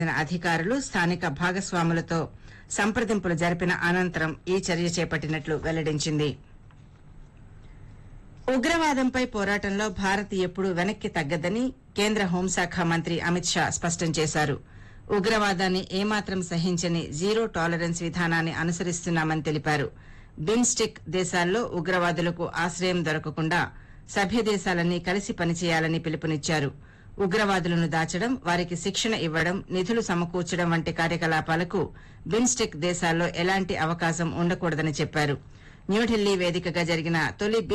అధికారులు స్థానిక భాగస్వాములతో సంప్రదింపులు జరిపిన అనంతరం ఈ చర్య చేపట్టినట్లు వెల్లడించింది. ఉగ్రవాదంపై పోరాటంలో భారత్ ఎప్పుడూ వెనక్కి తగ్గదని కేంద్ర హోంశాఖ మంత్రి అమిత్ షా స్పష్టం చేశారు. ఉగ్రవాదాన్ని ఏమాత్రం సహించని జీరో టాలరెన్స్ విధానాన్ని అనుసరిస్తున్నామని తెలిపారు. బిమ్స్టెక్ దేశాల్లో ఉగ్రవాదులకు ఆశ్రయం దొరకకుండా సభ్య దేశాలన్నీ కలిసి పనిచేయాలని పిలుపునిచ్చారు. ఉగ్రవాదులను దాచడం, వారికి శిక్షణ ఇవ్వడం, నిధులు సమకూర్చడం వంటి కార్యకలాపాలకు బిమ్స్టెక్ దేశాల్లో ఎలాంటి అవకాశం ఉండకూడదని చెప్పారు. న్యూఢిల్లీ వేదికగా జరిగిన తొలి